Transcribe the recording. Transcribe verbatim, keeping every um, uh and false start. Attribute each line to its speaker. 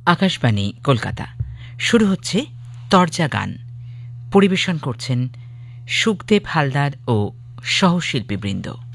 Speaker 1: আকাশবাণী কলকাতা। শুরু হচ্ছে তরজা গান। পরিবেশন করছেন সুখদেব হালদার ও সহশিল্পীবৃন্দ।